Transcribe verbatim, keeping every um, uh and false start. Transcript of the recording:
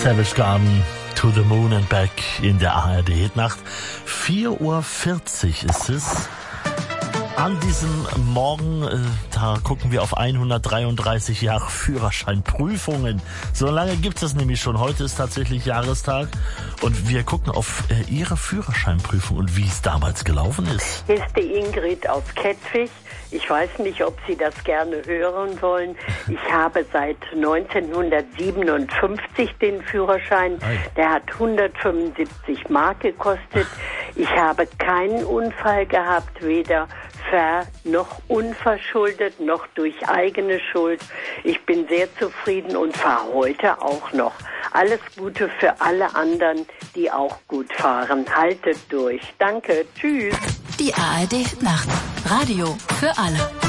Savage Garden, To the Moon and Back in der A R D-Hitnacht. vier Uhr vierzig ist es. An diesem Morgen, äh, da gucken wir auf hundertdreiunddreißig Jahre Führerscheinprüfungen. So lange gibt es nämlich schon. Heute ist tatsächlich Jahrestag. Und wir gucken auf äh, Ihre Führerscheinprüfung und wie es damals gelaufen ist. Hier ist die Ingrid aus Kettwig. Ich weiß nicht, ob Sie das gerne hören wollen. Ich habe seit neunzehnhundertsiebenundfünfzig den Führerschein. Der hat hundertfünfundsiebzig Mark gekostet. Ich habe keinen Unfall gehabt, weder ver- noch unverschuldet, noch durch eigene Schuld. Ich bin sehr zufrieden und fahre heute auch noch. Alles Gute für alle anderen, die auch gut fahren. Haltet durch. Danke. Tschüss. Die A R D Nacht. Radio für alle.